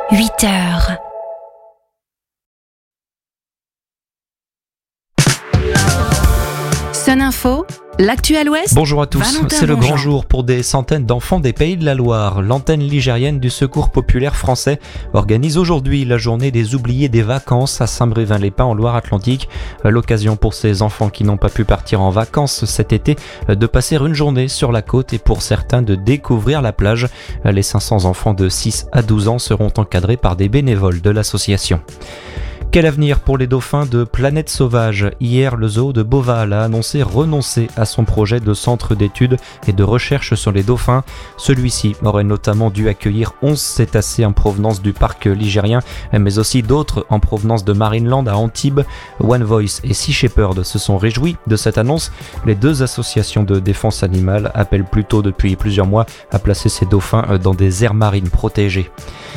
8h. Sun Info, l'actuel Ouest. Bonjour à tous, Valentin c'est le Bonjean. grand jour pour des centaines d'enfants des Pays de la Loire. L'antenne ligérienne du Secours populaire français organise aujourd'hui la journée des oubliés des vacances à Saint-Brévin-les-Pins en Loire-Atlantique. L'occasion pour ces enfants qui n'ont pas pu partir en vacances cet été de passer une journée sur la côte et pour certains de découvrir la plage. Les 500 enfants de 6 à 12 ans seront encadrés par des bénévoles de l'association. Quel avenir pour les dauphins de Planète Sauvage ? Hier, le zoo de Beauval a annoncé renoncer à son projet de centre d'études et de recherche sur les dauphins. Celui-ci aurait notamment dû accueillir 11 cétacés en provenance du parc ligérien, mais aussi d'autres en provenance de Marineland à Antibes. One Voice et Sea Shepherd se sont réjouis de cette annonce. Les deux associations de défense animale appellent plutôt depuis plusieurs mois à placer ces dauphins dans des aires marines protégées.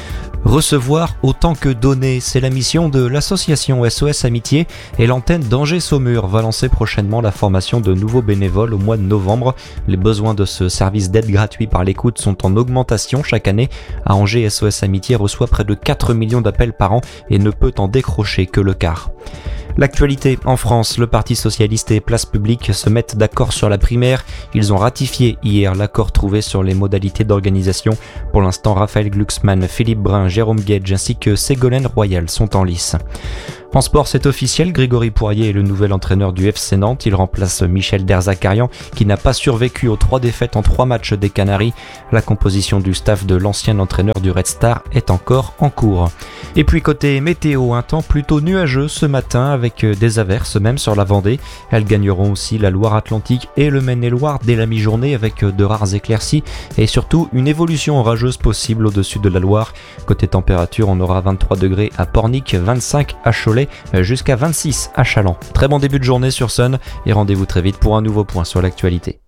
Recevoir autant que donner, c'est la mission de l'association SOS Amitié et l'antenne d'Angers-Saumur va lancer prochainement la formation de nouveaux bénévoles au mois de novembre. Les besoins de ce service d'aide gratuit par l'écoute sont en augmentation chaque année. À Angers, SOS Amitié reçoit près de 4 millions d'appels par an et ne peut en décrocher que le quart. L'actualité en France, le Parti Socialiste et Place Publique se mettent d'accord sur la primaire. Ils ont ratifié hier l'accord trouvé sur les modalités d'organisation. Pour l'instant, Raphaël Glucksmann, Philippe Brun, Jérôme Guedj ainsi que Ségolène Royal sont en lice. En sport, c'est officiel, Grégory Poirier est le nouvel entraîneur du FC Nantes. Il remplace Michel Derzakarian qui n'a pas survécu aux 3 défaites en 3 matchs des Canaries. La composition du staff de l'ancien entraîneur du Red Star est encore en cours. Et puis côté météo, un temps plutôt nuageux ce matin avec des averses même sur la Vendée. Elles gagneront aussi la Loire-Atlantique et le Maine-et-Loire dès la mi-journée avec de rares éclaircies et surtout une évolution orageuse possible au-dessus de la Loire. Côté température, on aura 23 degrés à Pornic, 25 à Cholet, jusqu'à 26 à Chaland. Très bon début de journée sur Sun et rendez-vous très vite pour un nouveau point sur l'actualité.